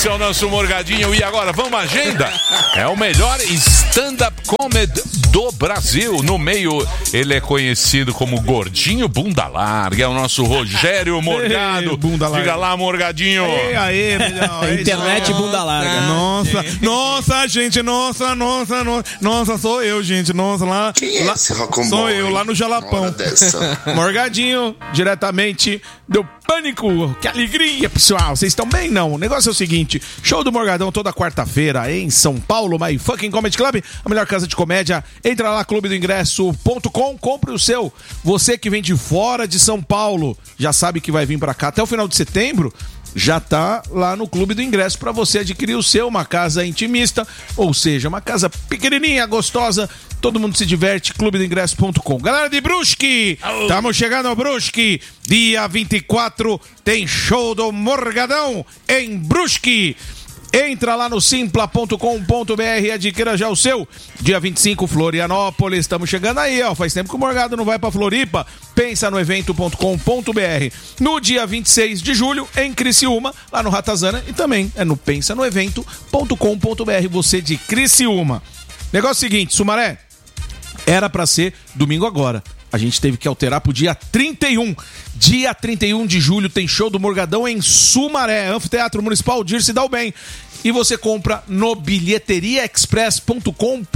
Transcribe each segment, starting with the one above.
Esse é o nosso Morgadinho. E agora, vamos à agenda? É o melhor stand-up comedy do Brasil. No meio, ele é conhecido como Gordinho Bunda Larga. É o nosso Rogério Morgado. Diga lá, Morgadinho. Aí, melhor. Internet Bunda Larga. Nossa, gente, nossa, sou eu, gente, nossa, lá. Quem é esse Rocambole? Sou eu, lá no Jalapão. Morgadinho, diretamente do Pânico. Que alegria, pessoal. Vocês estão bem? Não. O negócio é o seguinte: show do Morgadão toda quarta-feira em São Paulo, My Fucking Comedy Club, a melhor casa de comédia. Entra lá, clubedoingresso.com, compre o seu. Você que vem de fora de São Paulo, já sabe que vai vir pra cá até o final de setembro. Já tá lá no Clube do Ingresso para você adquirir o seu, uma casa intimista, ou seja, uma casa pequenininha, gostosa, todo mundo se diverte, clubedoingresso.com. Galera de Brusque, estamos chegando ao Brusque, dia 24 tem show do Morgadão em Brusque. Entra lá no simpla.com.br e adquira já o seu. Dia 25, Florianópolis. Estamos chegando aí, ó. Faz tempo que o Morgado não vai pra Floripa. Pensa no evento.com.br. No dia 26 de julho, em Criciúma, lá no Ratazana. E também é no pensanoevento.com.br. Você de Criciúma. Negócio seguinte, Sumaré. Era pra ser domingo agora. A gente teve que alterar pro dia 31. Dia 31 de julho tem show do Morgadão em Sumaré, Anfiteatro Municipal Dirce Dalben. E você compra no bilheteriaexpress.com.br.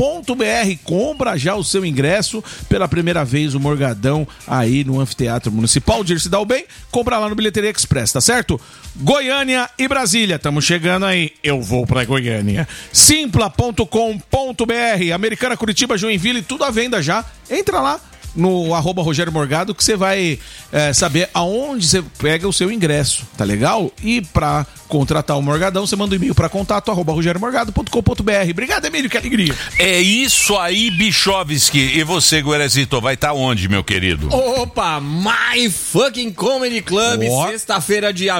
Compra já o seu ingresso. Pela primeira vez o Morgadão aí no Anfiteatro Municipal Dirce Dalben. Compra lá no Bilheteria Express, tá certo? Goiânia e Brasília, estamos chegando aí. Eu vou pra Goiânia. Simpla.com.br. Americana, Curitiba, Joinville, tudo à venda já. Entra lá no @Rogério Morgado que você vai saber aonde você pega o seu ingresso, tá legal? E pra contratar o Morgadão, você manda um e-mail pra contato @rogeriomorgado.com.br. Obrigado, Emílio, que alegria. É isso aí, Bichovski. E você, Guerezito, vai estar onde, meu querido? Opa, My Fucking Comedy Club, sexta-feira, dia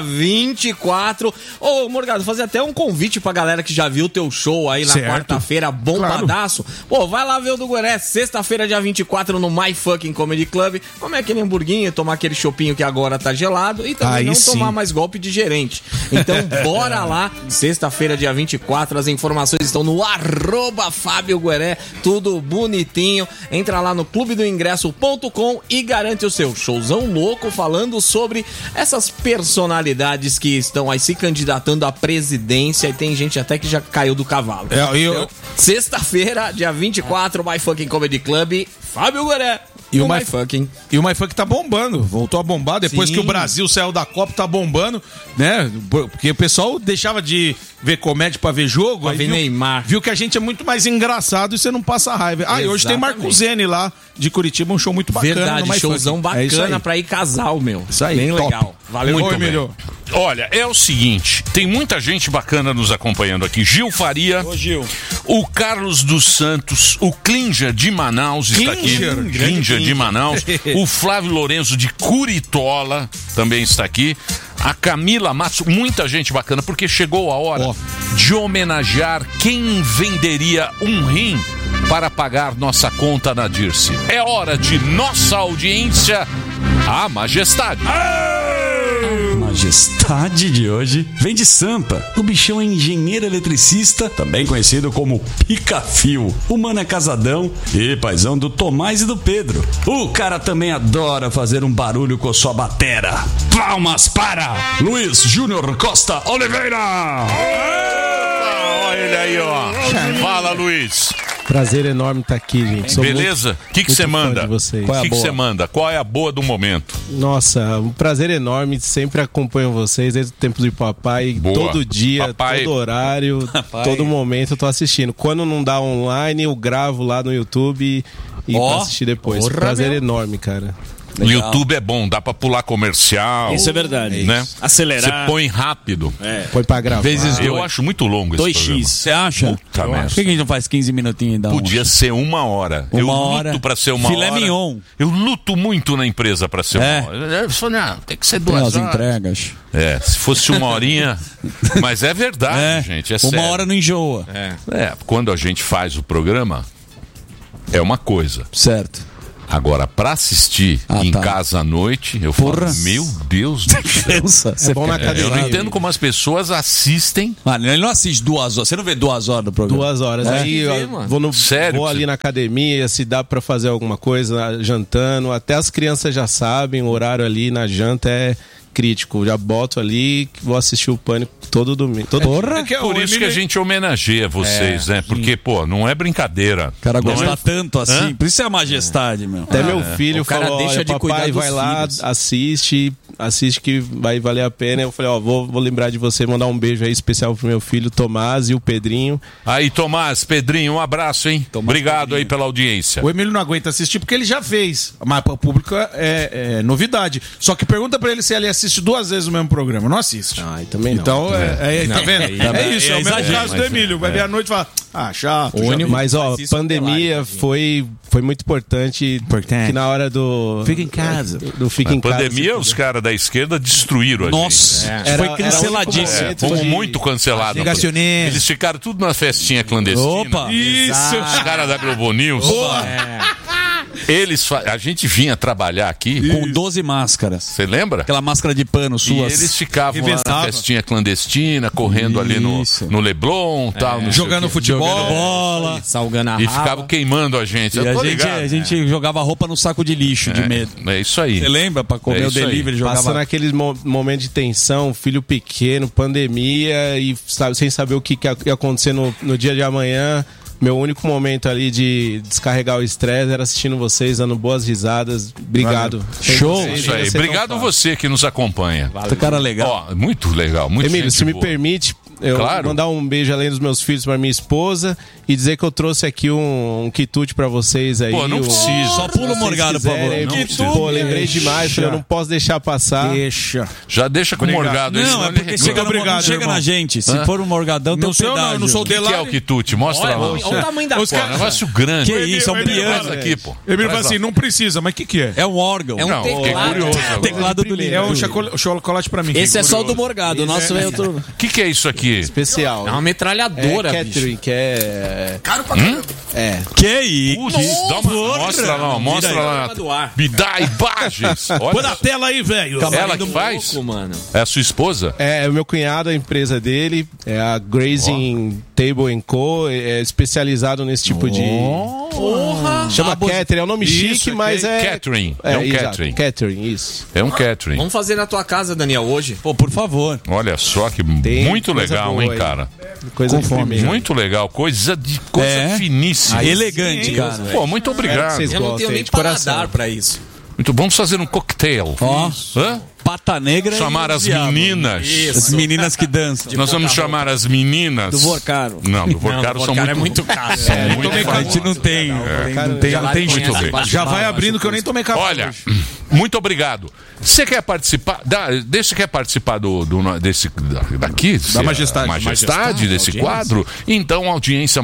24. Ô, Morgado, fazer até um convite pra galera que já viu o teu show aí na quarta-feira, bombadaço. Claro. Pô, vai lá ver o do Gueré, sexta-feira, dia 24, no My Fucking Comedy Club. Comer aquele hamburguinho, tomar aquele chopinho que agora tá gelado e também não tomar mais golpe de gerente. Então, bora lá, sexta-feira, dia 24, as informações estão no @Fábio Gueré, tudo bonitinho. Entra lá no clubedoingresso.com e garante o seu showzão louco falando sobre essas personalidades que estão aí se candidatando à presidência e tem gente até que já caiu do cavalo. Então, sexta-feira, dia 24, My Fucking Comedy Club, Fábio Gueré. E o My Fuck tá bombando, voltou a bombar depois que o Brasil saiu da Copa, tá bombando, né? Porque o pessoal deixava de ver comédia pra ver jogo, pra ver Neymar. Viu que a gente é muito mais engraçado e você não passa raiva. E hoje tem Marco Zene lá de Curitiba, um show muito bacana. Verdade, showzão bacana pra ir casal, meu. Isso aí, bem top. legal. Valeu, muito bem. Olha, é o seguinte, tem muita gente bacana nos acompanhando aqui. Gil Faria, o Carlos dos Santos, o Klinger de Manaus está aqui. Klinger de Manaus. O Flávio Lourenço de Curitola também está aqui. A Camila Matos, muita gente bacana, porque chegou a hora de homenagear quem venderia um rim para pagar nossa conta na Dirce. É hora de nossa audiência, a Majestade. A Majestade de hoje vem de Sampa. O bichão é engenheiro eletricista, também conhecido como Pica-Fio. O mano é casadão e paizão do Tomás e do Pedro. O cara também adora fazer um barulho com sua batera. Palmas para Luiz Júnior Costa Oliveira. Olha ele aí, ó. Fala, Luiz. Prazer enorme estar aqui, gente. Beleza? O que você manda? O que você manda? Qual é a boa do momento? Nossa, um prazer enorme. Sempre acompanho vocês desde o tempo do papai. Boa. Todo dia, todo horário, todo momento eu tô assistindo. Quando não dá online, eu gravo lá no YouTube e pra assistir depois. Prazer enorme, cara. O YouTube é bom, dá pra pular comercial. Isso é verdade. Né? Acelerar. Você põe rápido. Põe pra gravar. Eu acho muito longo esse 2x. programa. Você acha? Por que a gente não faz 15 minutinhos e dá Podia ser 1 hora. Eu luto pra ser 1 hora. Filé mignon. Eu luto muito na empresa pra ser 1 hora. Eu falei, não, tem que ser 2 horas. As entregas. Se fosse 1 horinha. Mas é verdade, gente. É 1 hora não enjoa. Quando a gente faz o programa, é uma coisa. Certo. Agora, pra assistir em casa à noite, eu falo, meu Deus do céu. É bom na academia. Eu não entendo como as pessoas assistem. Mano, ele não assiste 2 horas. Você não vê 2 horas do programa? 2 horas. Aí vou ali na academia, se dá pra fazer alguma coisa, jantando. Até as crianças já sabem, o horário ali na janta é crítico. Já boto ali, vou assistir o Pânico todo domingo. Por isso que a gente homenageia vocês, né? Porque, pô, não é brincadeira. O cara gosta tanto assim. Por isso é a majestade, meu. Até meu filho falou, deixa de papai, vai lá, assiste que vai valer a pena. Eu falei, vou lembrar de você, mandar um beijo aí especial pro meu filho Tomás e o Pedrinho. Aí, Tomás, Pedrinho, um abraço, hein? Obrigado aí pela audiência. O Emílio não aguenta assistir porque ele já fez. Mas para o público é novidade. Só que pergunta pra ele se ele assiste 2 vezes o mesmo programa. Não assiste. E também não. Então, tá vendo? É isso, é o mesmo caso do Emílio. Vai ver à noite e fala, chato. Mas, pandemia foi muito importante. Que na hora do... Fica em casa. Fica em casa. Pandemia, os caras da esquerda destruíram a gente. Nossa, foi canceladíssimo. Fomos muito cancelados. Eles ficaram tudo na festinha clandestina. Opa! Isso! Os caras da Globo News. A gente vinha trabalhar aqui com 12 máscaras. Você lembra? Aquela máscara de pano sua. E eles ficavam lá na festinha clandestina, correndo ali no Leblon, tal, jogando futebol, jogando bola, salgando a e ficavam queimando a gente. A gente jogava roupa no saco de lixo de medo. É isso aí. Você lembra? Pra comer o delivery, jogava. Passando aqueles momentos de tensão, filho pequeno, pandemia e sem saber o que ia acontecer no dia de amanhã. Meu único momento ali de descarregar o estresse era assistindo vocês, dando boas risadas. Obrigado. Show! Isso aí. Obrigado a você que nos acompanha. Cara legal. Muito legal. Muito Emílio, se me permite, eu mandar um beijo além dos meus filhos pra minha esposa e dizer que eu trouxe aqui um quitute pra vocês aí. Pô, não precisa. Só pula o Morgado, por favor. Pô, lembrei demais, eu não posso deixar passar. Já deixa com o Morgado. Não, é porque chega na gente. Se for um Morgadão, tem um pedágio. Eu não sou o que é o quitute? Mostra lá. Olha o tamanho da coisa. É um negócio grande. Que isso, é um piano aqui, pô. Emílio fala assim, não precisa, mas o que é? É um órgão. É um teclado. Curioso. Teclado do livro. É um chocolate pra mim. Esse é só o do Morgado. O nosso é outro. O que é isso aqui? Especial. É uma metralhadora, Catherine, que é... Caro pra caramba. Que isso? Mostra lá, mostra lá. Me dá imagens. Põe na tela aí, velho. Ela que faz? Mano. É a sua esposa? É o meu cunhado, a empresa dele, é a Grazing Table & Co, é especializado nesse tipo de... Chama Catherine, é um nome chique, mas é... Catherine, é um Catherine. Catherine, isso. É um Catherine. Vamos fazer na tua casa, Daniel, hoje? Pô, por favor. Olha só que muito legal, hein, cara? Coisa de primeira. Muito legal, coisa finíssima. Elegante, cara. Pô, muito obrigado. Eu não tenho nem paladar pra isso. Muito bom, vamos fazer um cocktail. Hã? Pata Negra. Chamar as meninas. As meninas que dançam. Nós vamos chamar as meninas. Do Vorcaro. Não, do Vorcaro são muito... é muito caro. A gente não tem. Não tem muito bem. Já vai abrindo que eu nem tomei café. Olha, muito obrigado. Você quer participar? Você quer participar desse daqui? Da majestade. Majestade desse audiência. quadro? Então, audiência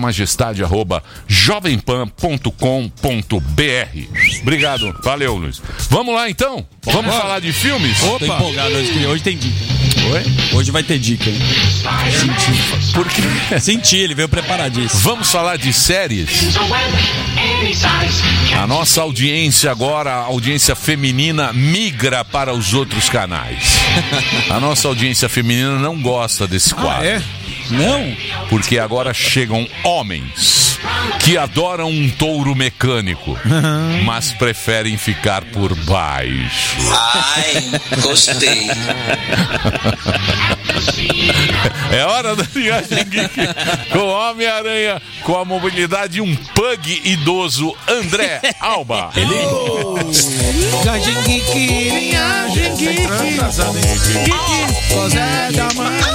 majestade@jovempan.com.br. Obrigado. Valeu, Luiz. Vamos lá, então? Vamos falar de filmes? Tô empolgado hoje tem dica. Oi? Hoje vai ter dica, hein? Senti. Por quê? Senti, ele veio preparadíssimo. Vamos falar de séries? A nossa audiência agora, a audiência feminina, migra para os outros canais. A nossa audiência feminina não gosta desse quadro. Não? Porque agora chegam homens que adoram um touro mecânico, mas preferem ficar por baixo. Ai, gostei. É hora da Linhagem Geek com o Homem-Aranha, com a mobilidade de um pug idoso, André Alba. Linhagem Geek, Linhagem Geek. José da Manga.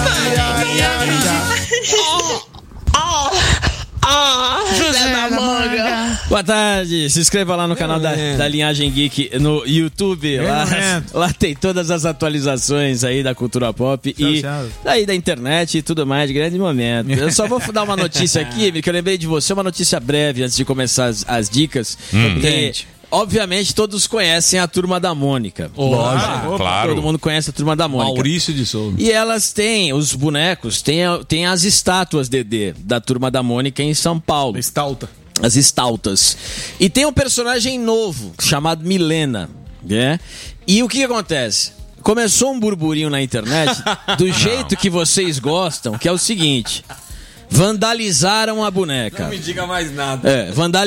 José da Manga. Boa tarde, se inscreva lá no canal da Linhagem Geek no YouTube. Lá tem todas as atualizações aí da cultura pop e daí da internet e tudo mais, de grande momento. Eu só vou dar uma notícia aqui, que eu lembrei de você, uma notícia breve antes de começar as dicas. Obviamente, todos conhecem a Turma da Mônica. Lógico, claro. Todo mundo conhece a Turma da Mônica. Maurício de Souza. E elas têm, os bonecos, têm as estátuas, Dedê, da Turma da Mônica em São Paulo. Estalta. As Stautas. E tem um personagem novo, chamado Milena, né? E o que acontece? Começou um burburinho na internet, do jeito que vocês gostam, que é o seguinte: vandalizaram a boneca. Não me diga mais nada.